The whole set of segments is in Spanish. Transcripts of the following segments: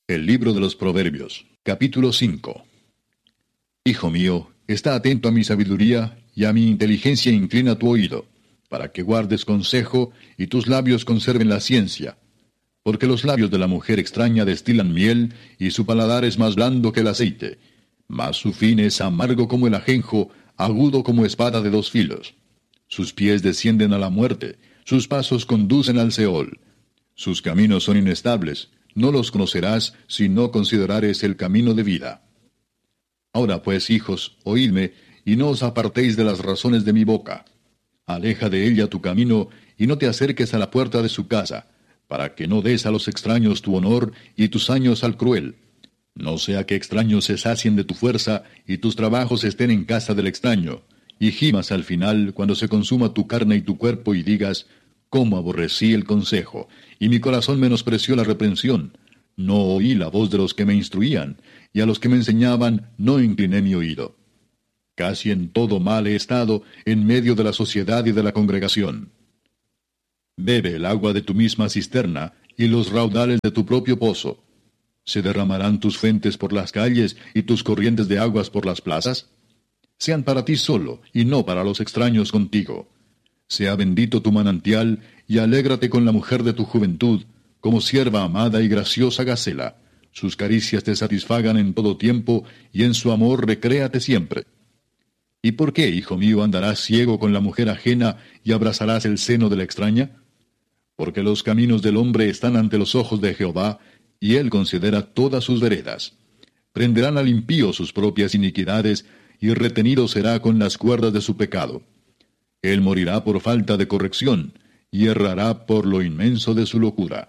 El libro de los Proverbios, capítulo 5. Hijo mío, está atento a mi sabiduría, y a mi inteligencia inclina tu oído, para que guardes consejo, y tus labios conserven la ciencia. Porque los labios de la mujer extraña destilan miel, y su paladar es más blando que el aceite. Mas su fin es amargo como el ajenjo, agudo como espada de dos filos. Sus pies descienden a la muerte, sus pasos conducen al Seol. Sus caminos son inestables, no los conocerás si no considerares el camino de vida. Ahora pues, hijos, oídme, y no os apartéis de las razones de mi boca. Aleja de ella tu camino, y no te acerques a la puerta de su casa, para que no des a los extraños tu honor, y tus años al cruel. No sea que extraños se sacien de tu fuerza, y tus trabajos estén en casa del extraño, y gimas al final cuando se consuma tu carne y tu cuerpo, y digas, cómo aborrecí el consejo, y mi corazón menospreció la reprensión. No oí la voz de los que me instruían, y a los que me enseñaban no incliné mi oído. Casi en todo mal he estado, en medio de la sociedad y de la congregación. Bebe el agua de tu misma cisterna, y los raudales de tu propio pozo. ¿Se derramarán tus fuentes por las calles, y tus corrientes de aguas por las plazas? Sean para ti solo, y no para los extraños contigo. Sea bendito tu manantial, y alégrate con la mujer de tu juventud, como sierva amada y graciosa gacela. Sus caricias te satisfagan en todo tiempo, y en su amor recréate siempre. ¿Y por qué, hijo mío, andarás ciego con la mujer ajena, y abrazarás el seno de la extraña? Porque los caminos del hombre están ante los ojos de Jehová, y él considera todas sus veredas. Prenderán al impío sus propias iniquidades, y retenido será con las cuerdas de su pecado. Él morirá por falta de corrección, y errará por lo inmenso de su locura.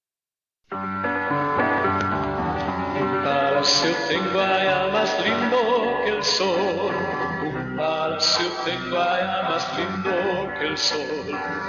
Un palacio tengo allá más lindo que el sol. Un palacio tengo allá más lindo que el sol.